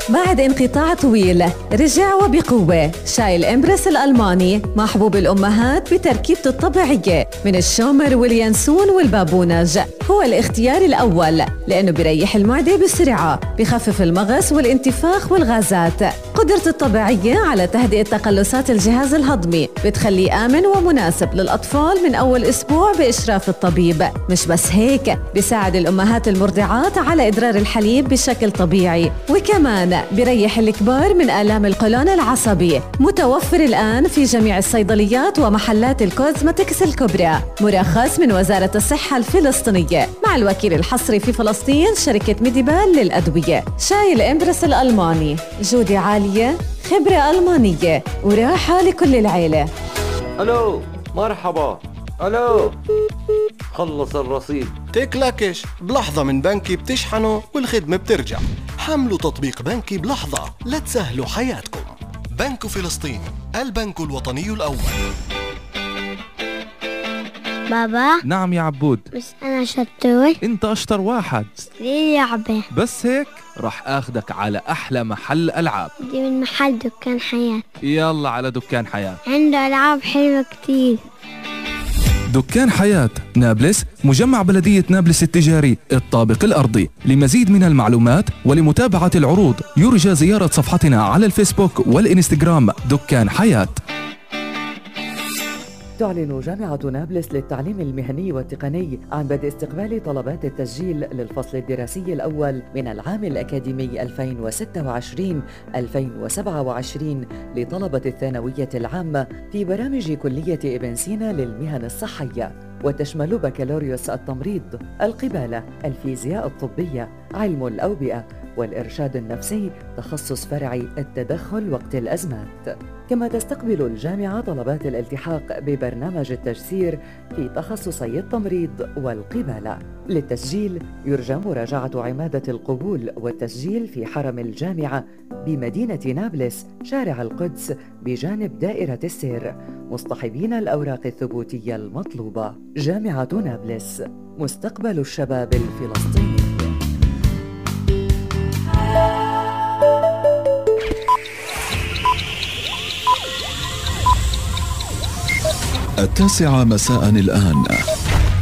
بعد انقطاع طويل رجع وبقوة شاي الإمبرس الألماني محبوب الأمهات بتركيبته الطبيعية من الشومر واليانسون والبابونج. هو الاختيار الأول لأنه بيريح المعدة بسرعة، بخفف المغص والانتفاخ والغازات. قدرته الطبيعية على تهدئة تقلصات الجهاز الهضمي بتخليه آمن ومناسب للأطفال من أول أسبوع بإشراف الطبيب. مش بس هيك، بيساعد الأمهات المرضعات على إدرار الحليب بشكل طبيعي، وكمان بيريح الكبار من آلام القولون العصبي. متوفر الآن في جميع الصيدليات ومحلات الكوزمتكس الكبرى، مرخص من وزارة الصحة الفلسطينية مع الوكيل الحصري في فلسطين شركة ميديبال للأدوية. شاي الإمبرس الألماني، جودة عالية، خبرة ألمانية، وراحة لكل العيلة. ألو، مرحبا. ألو، خلص الرصيد. تكلكش بلحظة من بنكي بتشحنه والخدمة بترجع. حملوا تطبيق بنكي بلحظة لتسهلوا حياتكم. بنك فلسطين، البنك الوطني الأول. بابا. نعم يا عبود. بس أنا شطور. انت أشطر واحد. ليه لعبة؟ بس هيك رح أخدك على أحلى محل ألعاب. دي من محل دكان حياة. يلا على دكان حياة، عنده ألعاب حلوة كتير. دكان حياة نابلس، مجمع بلدية نابلس التجاري الطابق الأرضي. لمزيد من المعلومات ولمتابعة العروض يرجى زيارة صفحتنا على الفيسبوك والإنستغرام دكان حياة. تعلن جامعة نابلس للتعليم المهني والتقني عن بدء استقبال طلبات التسجيل للفصل الدراسي الأول من العام الأكاديمي 2026-2027 لطلبة الثانوية العامة في برامج كلية ابن سينا للمهن الصحية، وتشمل بكالوريوس التمريض، القبالة، الفيزياء الطبية، علم الأوبئة والإرشاد النفسي، تخصص فرعي التدخل وقت الأزمات. كما تستقبل الجامعة طلبات الالتحاق ببرنامج التجسير في تخصصي التمريض والقبالة. للتسجيل يرجى مراجعة عمادة القبول والتسجيل في حرم الجامعة بمدينة نابلس، شارع القدس بجانب دائرة السير، مصطحبين الأوراق الثبوتية المطلوبة. جامعة نابلس، مستقبل الشباب الفلسطيني. 9:00 مساء الآن.